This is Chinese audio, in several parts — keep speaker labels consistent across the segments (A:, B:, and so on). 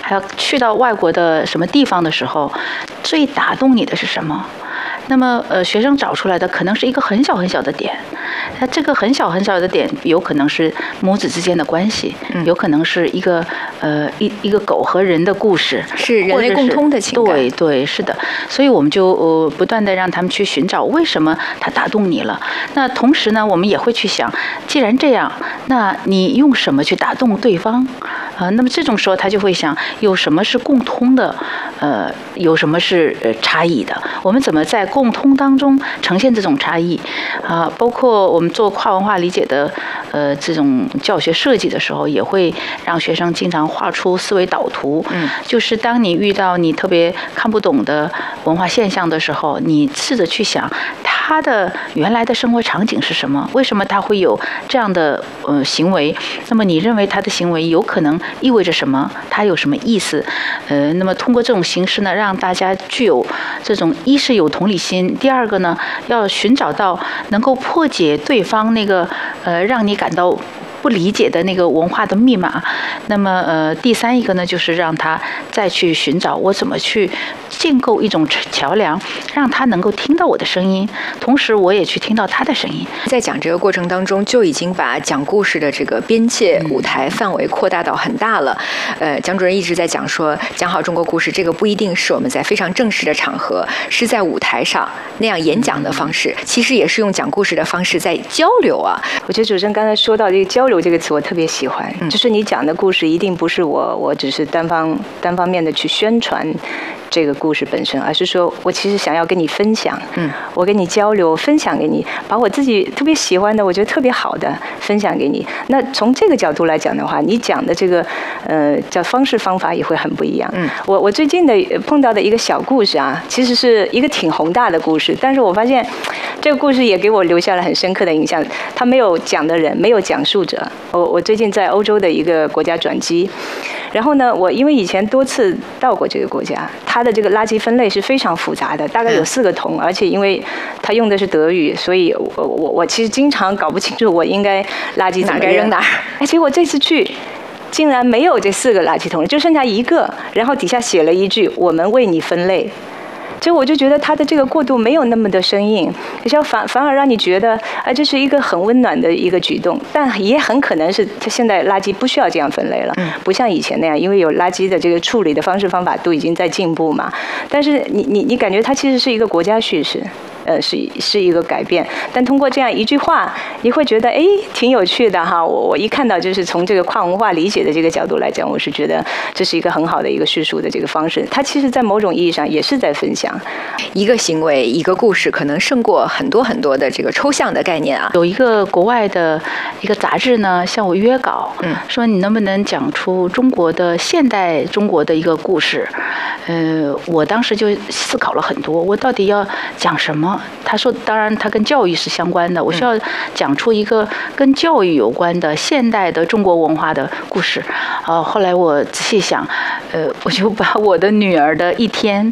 A: 还有去到外国的什么地方的时候，最打动你的是什么？那么学生找出来的可能是一个很小很小的点，那这个很小很小的点有可能是母子之间的关系，有可能是一个一个狗和人的故事，
B: 是人类共通的情感。
A: 对对，是的。所以我们就不断的让他们去寻找为什么它打动你了。那同时呢，我们也会去想，既然这样，那你用什么去打动对方？那么这种时候他就会想，有什么是共通的，有什么是差异的？我们怎么在共通当中呈现这种差异？包括我们做跨文化理解的这种教学设计的时候，也会让学生经常画出思维导图。就是当你遇到你特别看不懂的文化现象的时候，你试着去想他的原来的生活场景是什么？为什么他会有这样的行为？那么你认为他的行为有可能意味着什么？他有什么意思？那么通过这种形式呢，让大家具有这种一是有同理心，第二个呢，要寻找到能够破解对方那个让你感到不理解的那个文化的密码。那么第三一个呢，就是让他再去寻找我怎么去建构一种桥梁，让他能够听到我的声音，同时我也去听到他的声音。
B: 在讲这个过程当中，就已经把讲故事的这个边界舞台范围扩大到很大了。蒋主任一直在讲说，讲好中国故事，这个不一定是我们在非常正式的场合，是在舞台上那样演讲的方式，其实也是用讲故事的方式在交流啊。
C: 我觉得主持人刚才说到这个交流这个词，我特别喜欢，就是你讲的故事一定不是我只是单方面的去宣传这个故事本身，而是说我其实想要跟你分享，我跟你交流，分享给你，把我自己特别喜欢的，我觉得特别好的分享给你。那从这个角度来讲的话，你讲的这个叫方式方法也会很不一样。我最近的碰到的一个小故事啊，其实是一个挺宏大的故事，但是我发现这个故事也给我留下了很深刻的印象。他没有讲的人，没有讲述者。我最近在欧洲的一个国家转机，然后呢，我因为以前多次到过这个国家，它的这个垃圾分类是非常复杂的，大概有4个桶，而且因为它用的是德语，所以我其实经常搞不清楚我应该垃圾怎么扔哪儿。结果这次去竟然没有这4个垃圾桶，就剩下1个，然后底下写了一句"我们为你分类"。就我就觉得他的这个过渡没有那么的生硬，反而让你觉得这是一个很温暖的一个举动，但也很可能是他现在垃圾不需要这样分类了，不像以前那样，因为有垃圾的这个处理的方式方法都已经在进步嘛。但是你感觉它其实是一个国家叙事。是一个改变，但通过这样一句话，你会觉得挺有趣的哈。我一看到就是从这个跨文化理解的这个角度来讲，我是觉得这是一个很好的一个叙述的这个方式。它其实在某种意义上也是在分享
B: 一个行为、一个故事，可能胜过很多很多的这个抽象的概念啊。
A: 有一个国外的一个杂志呢，向我约稿，说你能不能讲出现代中国的一个故事？我当时就思考了很多，我到底要讲什么？他说，当然它跟教育是相关的，我需要讲出一个跟教育有关的现代的中国文化的故事。后来我仔细想，我就把我的女儿的一天，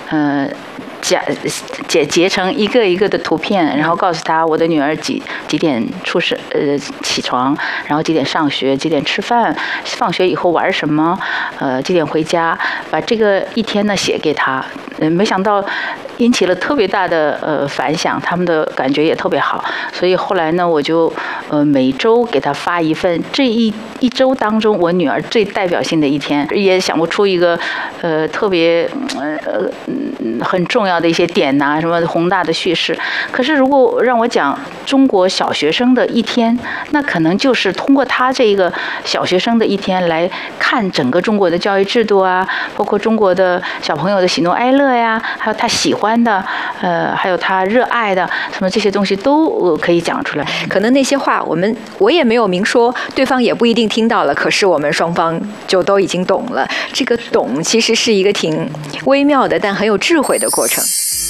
A: 截成一个一个的图片，然后告诉他我的女儿几点起床，然后几点上学，几点吃饭，放学以后玩什么，几点回家，把这个一天呢写给他。没想到引起了特别大的反响，他们的感觉也特别好。所以后来呢，我就每周给他发一份，这一周当中我女儿最代表性的一天，也想不出一个特别很重要的一些点呐，什么宏大的叙事。可是如果让我讲中国小学生的一天，那可能就是通过他这个小学生的一天来看整个中国的教育制度啊，包括中国的小朋友的喜怒哀乐呀，还有他喜欢的，还有他热爱的，什么这些东西都可以讲出来。
B: 可能那些话我也没有明说，对方也不一定听到了，可是我们双方就都已经懂了。这个懂其实是一个挺微妙的，但很有智慧的过程。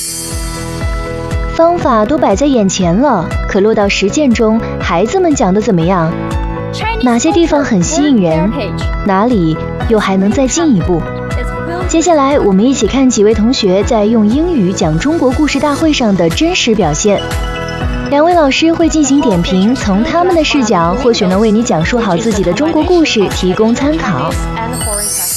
D: 方法都摆在眼前了，可落到实践中，孩子们讲得怎么样？哪些地方很吸引人？哪里又还能再进一步？接下来我们一起看几位同学在用英语讲中国故事大会上的真实表现。2位老师会进行点评，从他们的视角或许能为你讲述好自己的中国故事提供参考。